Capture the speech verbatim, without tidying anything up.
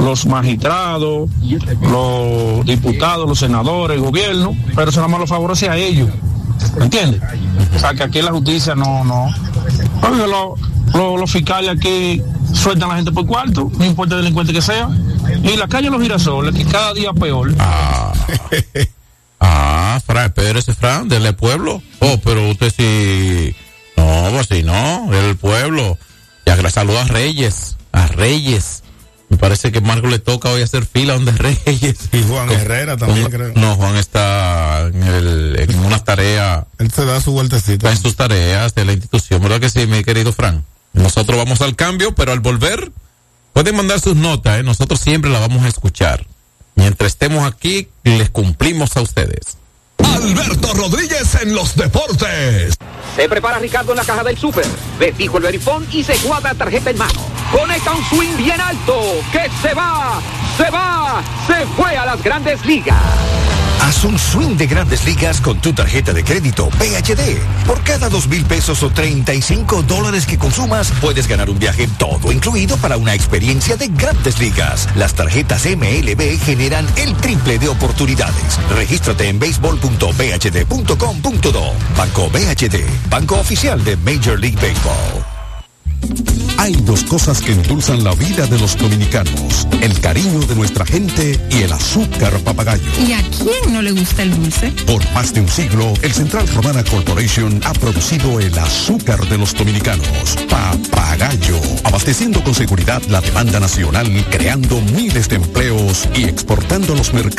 los magistrados, los diputados, los senadores, el gobierno, pero eso nada más lo favorece a ellos. ¿Me entiendes? O sea, que aquí la justicia no, no. Oye, los lo, lo fiscales aquí sueltan a la gente por cuarto, no importa el delincuente que sea. Y la calle Los Girasoles, que cada día peor. Ah, ah Fran, pero ese Fran, del pueblo. Oh, pero usted sí. No, pues sí, no, el pueblo. Ya que le saluda a Reyes, a Reyes. Me parece que Marco le toca hoy hacer fila donde Reyes. Y Juan con, Herrera también, con, creo. No, Juan está en, el, en unas tareas. Él se da su vueltecita. Está en sus tareas de la institución, ¿verdad que sí, mi querido Fran? Nosotros vamos al cambio, pero al volver, pueden mandar sus notas, ¿eh? Nosotros siempre las vamos a escuchar. Mientras estemos aquí, les cumplimos a ustedes. Alberto Rodríguez en los deportes. Se prepara Ricardo en la caja del súper. Ve fijo el verifón y se guarda tarjeta en mano. Conecta un swing bien alto. ¡Que se va! ¡Se va! ¡Se fue a las Grandes Ligas! Haz un swing de Grandes Ligas con tu tarjeta de crédito P H D. Por cada dos mil pesos o treinta y cinco dólares que consumas, puedes ganar un viaje todo incluido para una experiencia de Grandes Ligas. Las tarjetas M L B generan el triple de oportunidades. Regístrate en béisbol punto b h d punto com punto do. Banco B H D, banco oficial de Major League Baseball. Hay dos cosas que endulzan la vida de los dominicanos: el cariño de nuestra gente y el azúcar papagayo. ¿Y a quién no le gusta el dulce? Por más de un siglo, el Central Romana Corporation ha producido el azúcar de los dominicanos, Papagayo, abasteciendo con seguridad la demanda nacional, creando miles de empleos y exportando a los mercados